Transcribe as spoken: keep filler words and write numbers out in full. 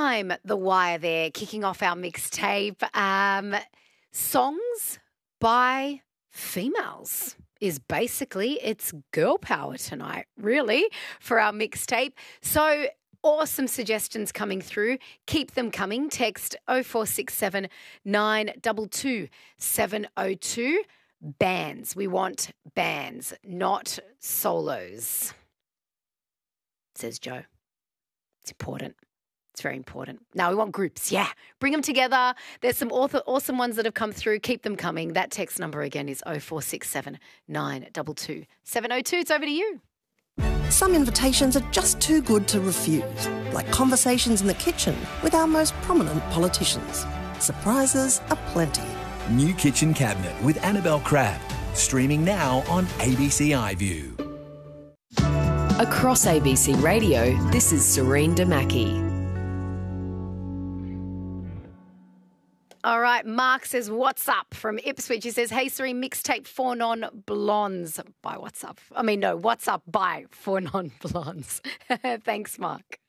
I'm The Wire there, kicking off our mixtape. Um, songs by females is basically, it's girl power tonight, really, for our mixtape. So awesome suggestions coming through. Keep them coming. Text oh four six seven, nine two two, seven oh two. Bands. We want bands, not solos, says Joe. It's important. It's very important. Now we want groups. Yeah. Bring them together. There's some author, awesome ones that have come through. Keep them coming. That text number again is oh four six seven, nine two two, seven oh two. It's over to you. Some invitations are just too good to refuse, like conversations in the kitchen with our most prominent politicians. Surprises are plenty. New Kitchen Cabinet with Annabelle Crabb. Streaming now on A B C iView. Across A B C Radio, this is Serene Damaki. All right, Mark says, what's up from Ipswich? He says, hey, Serene, mixtape Four Non-Blondes by what's up? I mean, no, what's up by Four Non-Blondes? Thanks, Mark.